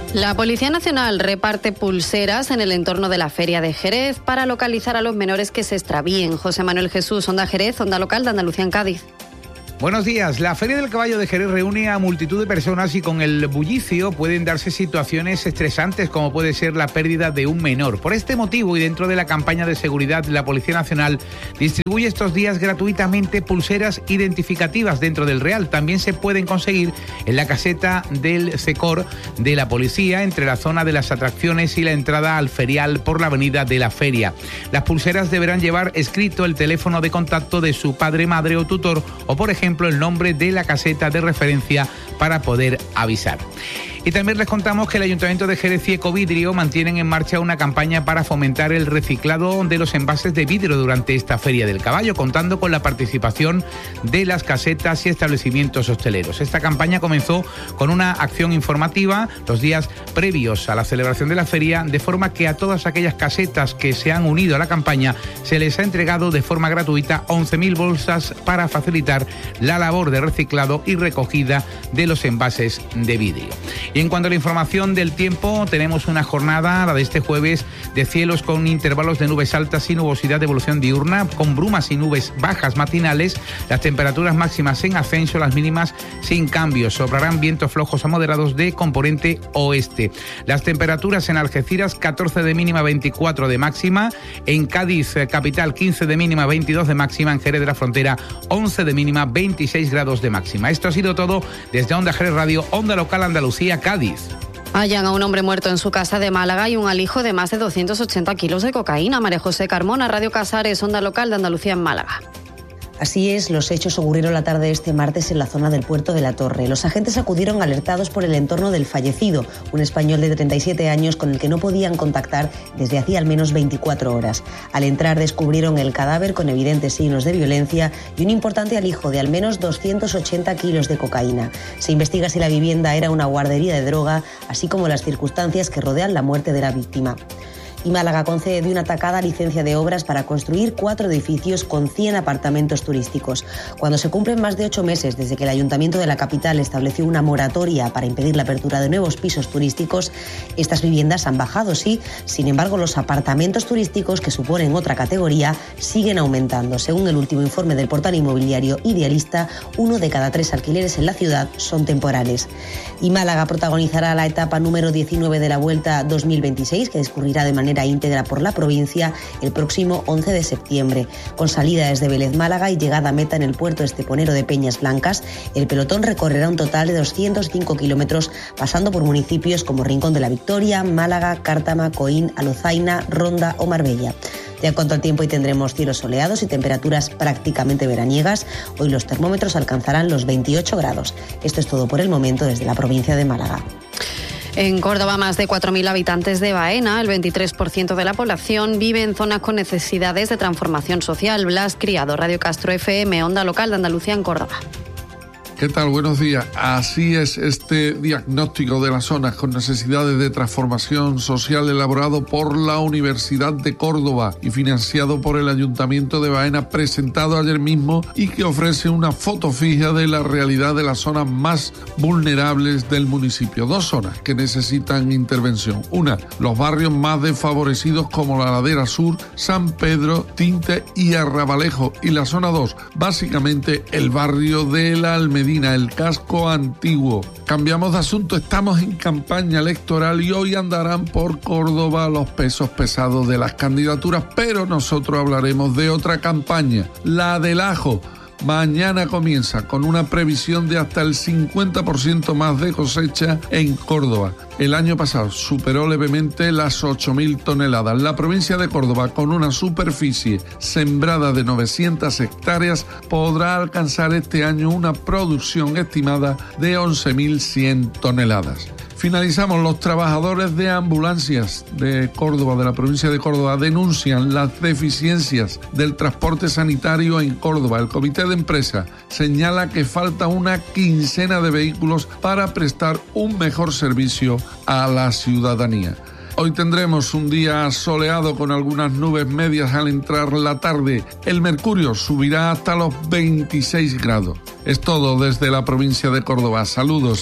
La Policía Nacional reparte pulseras en el entorno de la Feria de Jerez para localizar a los menores que se extravíen. José Manuel Jesús, Onda Jerez, Onda Local de Andalucía en Cádiz. Buenos días. La Feria del Caballo de Jerez reúne a multitud de personas y con el bullicio pueden darse situaciones estresantes como puede ser la pérdida de un menor. Por este motivo y dentro de la campaña de seguridad, la Policía Nacional distribuye estos días gratuitamente pulseras identificativas dentro del Real. También se pueden conseguir en la caseta del CECOR de la Policía, entre la zona de las atracciones y la entrada al ferial por la avenida de la Feria. Las pulseras deberán llevar escrito el teléfono de contacto de su padre, madre o tutor o, por ejemplo, el nombre de la caseta de referencia para poder avisar. Y también les contamos que el Ayuntamiento de Jerez y Ecovidrio mantienen en marcha una campaña para fomentar el reciclado de los envases de vidrio durante esta Feria del Caballo, contando con la participación de las casetas y establecimientos hosteleros. Esta campaña comenzó con una acción informativa los días previos a la celebración de la feria, de forma que a todas aquellas casetas que se han unido a la campaña se les ha entregado de forma gratuita 11.000 bolsas para facilitar la labor de reciclado y recogida de los envases de vidrio. Y en cuanto a la información del tiempo, tenemos una jornada, la de este jueves, de cielos con intervalos de nubes altas y nubosidad de evolución diurna, con brumas y nubes bajas matinales, las temperaturas máximas en ascenso, las mínimas sin cambios. Soplarán vientos flojos a moderados de componente oeste. Las temperaturas en Algeciras, 14 de mínima, 24 de máxima. En Cádiz, capital, 15 de mínima, 22 de máxima. En Jerez de la Frontera, 11 de mínima, 26 grados de máxima. Esto ha sido todo desde Onda Jerez Radio, Onda Local Andalucía, Cádiz. Hallan a un hombre muerto en su casa de Málaga y un alijo de más de 280 kilos de cocaína. María José Carmona, Radio Casares, Onda Local de Andalucía en Málaga. Así es, los hechos ocurrieron la tarde de este martes en la zona del puerto de la Torre. Los agentes acudieron alertados por el entorno del fallecido, un español de 37 años con el que no podían contactar desde hacía al menos 24 horas. Al entrar descubrieron el cadáver con evidentes signos de violencia y un importante alijo de al menos 280 kilos de cocaína. Se investiga si la vivienda era una guardería de droga, así como las circunstancias que rodean la muerte de la víctima. Y Málaga concede de una tacada licencia de obras para construir 4 edificios con 100 apartamentos turísticos. Cuando se cumplen más de 8 meses desde que el Ayuntamiento de la capital estableció una moratoria para impedir la apertura de nuevos pisos turísticos, estas viviendas han bajado, sí. Sin embargo, los apartamentos turísticos, que suponen otra categoría, siguen aumentando. Según el último informe del portal inmobiliario Idealista, 1 de cada 3 alquileres en la ciudad son temporales. Y Málaga protagonizará la etapa número 19 de la Vuelta 2026, que discurrirá de manera íntegra por la provincia el próximo 11 de septiembre. Con salida desde Vélez Málaga y llegada a meta en el puerto esteponero de Peñas Blancas, el pelotón recorrerá un total de 205 kilómetros, pasando por municipios como Rincón de la Victoria, Málaga, Cártama, Coín, Alozaina, Ronda o Marbella. De cuanto al tiempo, hoy tendremos cielos soleados y temperaturas prácticamente veraniegas. Hoy los termómetros alcanzarán los 28 grados. Esto es todo por el momento desde la provincia de Málaga. En Córdoba, más de 4.000 habitantes de Baena, el 23% de la población, vive en zonas con necesidades de transformación social. Blas Criado, Radio Castro FM, Onda Local de Andalucía en Córdoba. ¿Qué tal? Buenos días. Así es este diagnóstico de las zonas con necesidades de transformación social elaborado por la Universidad de Córdoba y financiado por el Ayuntamiento de Baena, presentado ayer mismo y que ofrece una foto fija de la realidad de las zonas más vulnerables del municipio. 2 zonas que necesitan intervención. Una, los barrios más desfavorecidos como la Ladera Sur, San Pedro, Tinte y Arrabalejo. Y la zona 2, básicamente el barrio de la Almedina, el casco antiguo. Cambiamos de asunto, estamos en campaña electoral y hoy andarán por Córdoba los pesos pesados de las candidaturas, pero nosotros hablaremos de otra campaña, la del ajo. Mañana comienza con una previsión de hasta el 50% más de cosecha en Córdoba. El año pasado superó levemente las 8.000 toneladas. La provincia de Córdoba, con una superficie sembrada de 900 hectáreas, podrá alcanzar este año una producción estimada de 11.100 toneladas. Finalizamos. Los trabajadores de ambulancias de Córdoba, de la provincia de Córdoba, denuncian las deficiencias del transporte sanitario en Córdoba. El comité de empresa señala que falta una quincena de vehículos para prestar un mejor servicio a la ciudadanía. Hoy tendremos un día soleado con algunas nubes medias al entrar la tarde. El mercurio subirá hasta los 26 grados. Es todo desde la provincia de Córdoba. Saludos.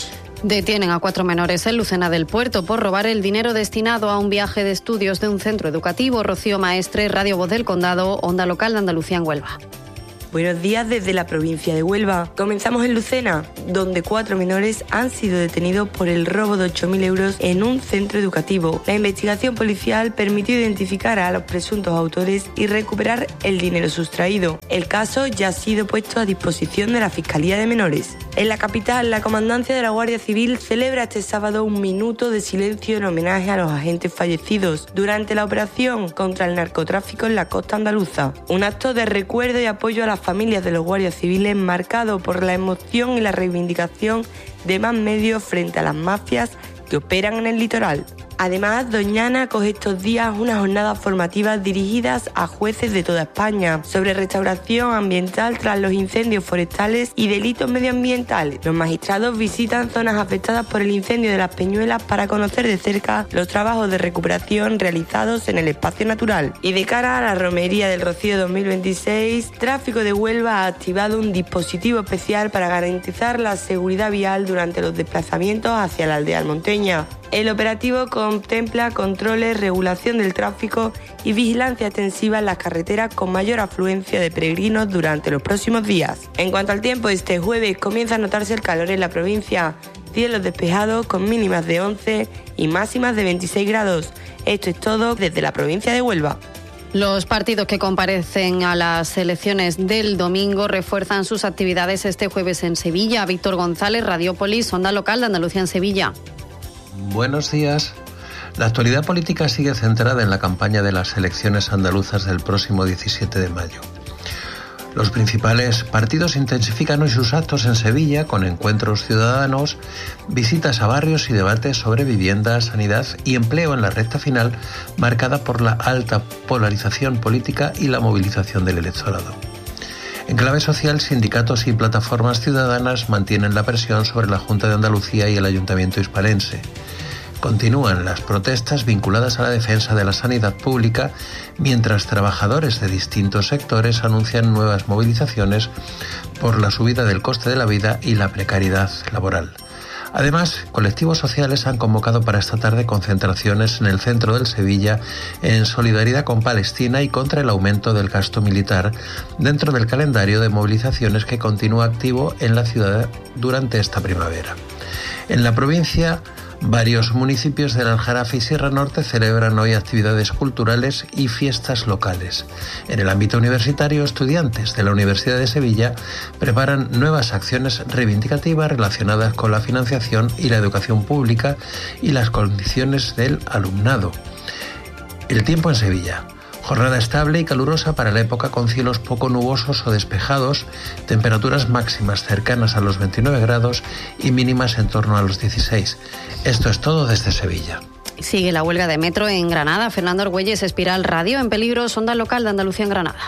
Detienen a 4 menores en Lucena del Puerto por robar el dinero destinado a un viaje de estudios de un centro educativo. Rocío Maestre, Radio Voz del Condado, Onda Local de Andalucía en Huelva. Buenos días desde la provincia de Huelva. Comenzamos en Lucena, donde 4 menores han sido detenidos por el robo de 8.000 euros en un centro educativo. La investigación policial permitió identificar a los presuntos autores y recuperar el dinero sustraído. El caso ya ha sido puesto a disposición de la Fiscalía de Menores. En la capital, la Comandancia de la Guardia Civil celebra este sábado un minuto de silencio en homenaje a los agentes fallecidos durante la operación contra el narcotráfico en la costa andaluza. Un acto de recuerdo y apoyo a las familias de los guardias civiles marcado por la emoción y la reivindicación de más medios frente a las mafias que operan en el litoral. Además, Doñana acoge estos días unas jornadas formativas dirigidas a jueces de toda España sobre restauración ambiental tras los incendios forestales y delitos medioambientales. Los magistrados visitan zonas afectadas por el incendio de Las Peñuelas para conocer de cerca los trabajos de recuperación realizados en el espacio natural. Y de cara a la Romería del Rocío 2026, Tráfico de Huelva ha activado un dispositivo especial para garantizar la seguridad vial durante los desplazamientos hacia la aldea almonteña. El operativo contempla controles, regulación del tráfico y vigilancia extensiva en las carreteras con mayor afluencia de peregrinos durante los próximos días. En cuanto al tiempo, este jueves comienza a notarse el calor en la provincia. Cielos despejados con mínimas de 11 y máximas de 26 grados. Esto es todo desde la provincia de Huelva. Los partidos que comparecen a las elecciones del domingo refuerzan sus actividades este jueves en Sevilla. Víctor González, Radiopolis, Onda Local de Andalucía en Sevilla. Buenos días. La actualidad política sigue centrada en la campaña de las elecciones andaluzas del próximo 17 de mayo. Los principales partidos intensifican hoy sus actos en Sevilla con encuentros ciudadanos, visitas a barrios y debates sobre vivienda, sanidad y empleo en la recta final marcada por la alta polarización política y la movilización del electorado. En clave social, sindicatos y plataformas ciudadanas mantienen la presión sobre la Junta de Andalucía y el Ayuntamiento hispalense. Continúan las protestas vinculadas a la defensa de la sanidad pública, mientras trabajadores de distintos sectores anuncian nuevas movilizaciones por la subida del coste de la vida y la precariedad laboral. Además, colectivos sociales han convocado para esta tarde concentraciones en el centro del Sevilla en solidaridad con Palestina y contra el aumento del gasto militar dentro del calendario de movilizaciones que continúa activo en la ciudad durante esta primavera. En la provincia, varios municipios del Aljarafe y Sierra Norte celebran hoy actividades culturales y fiestas locales. En el ámbito universitario, estudiantes de la Universidad de Sevilla preparan nuevas acciones reivindicativas relacionadas con la financiación y la educación pública y las condiciones del alumnado. El tiempo en Sevilla. Jornada estable y calurosa para la época con cielos poco nubosos o despejados, temperaturas máximas cercanas a los 29 grados y mínimas en torno a los 16. Esto es todo desde Sevilla. Sigue la huelga de metro en Granada. Fernando Argüelles, Espiral Radio, en peligro, Onda Local de Andalucía en Granada.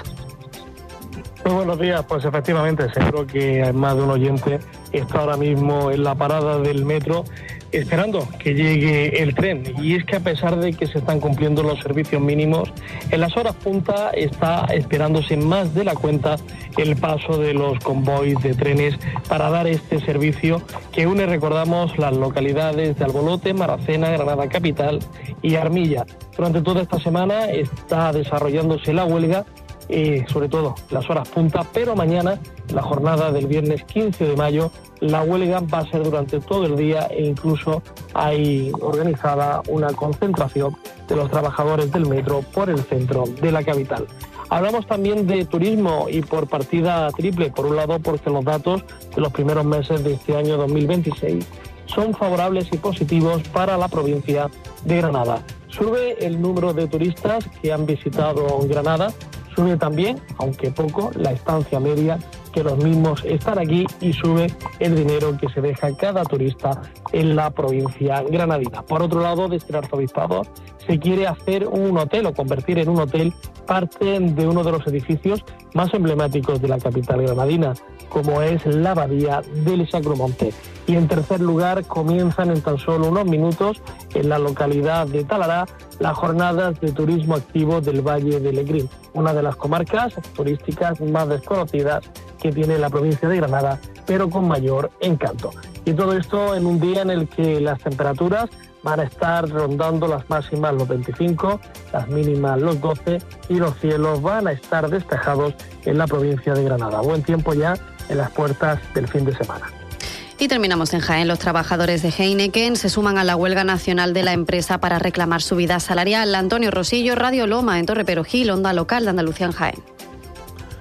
Muy buenos días, pues efectivamente, seguro que más de un oyente está ahora mismo en la parada del metro esperando que llegue el tren. Y es que a pesar de que se están cumpliendo los servicios mínimos, en las horas punta está esperándose más de la cuenta el paso de los convoys de trenes para dar este servicio que une, recordamos, las localidades de Albolote, Maracena, Granada Capital y Armilla. Durante toda esta semana está desarrollándose la huelga, sobre todo las horas punta, pero mañana, la jornada del viernes 15 de mayo, la huelga va a ser durante todo el día e incluso hay organizada una concentración de los trabajadores del metro por el centro de la capital. Hablamos también de turismo y por partida triple, por un lado porque los datos de los primeros meses de este año 2026 son favorables y positivos para la provincia de Granada. Sube el número de turistas que han visitado Granada. Sube también, aunque poco, la estancia media, que los mismos están aquí, y sube el dinero que se deja cada turista en la provincia granadina. Por otro lado, desde el arzobispado se quiere hacer un hotel o convertir en un hotel parte de uno de los edificios más emblemáticos de la capital granadina, como es la Abadía del Sacromonte. Y en tercer lugar, comienzan en tan solo unos minutos en la localidad de Talará las jornadas de turismo activo del Valle de Lecrín, una de las comarcas turísticas más desconocidas que tiene la provincia de Granada, pero con mayor encanto. Y todo esto en un día en el que las temperaturas van a estar rondando las máximas los 25, las mínimas los 12 y los cielos van a estar despejados en la provincia de Granada. Buen tiempo ya en las puertas del fin de semana. Y terminamos en Jaén. Los trabajadores de Heineken se suman a la huelga nacional de la empresa para reclamar subida salarial. Antonio Rosillo, Radio Loma, en Torre Perojil, Onda Local de Andalucía en Jaén.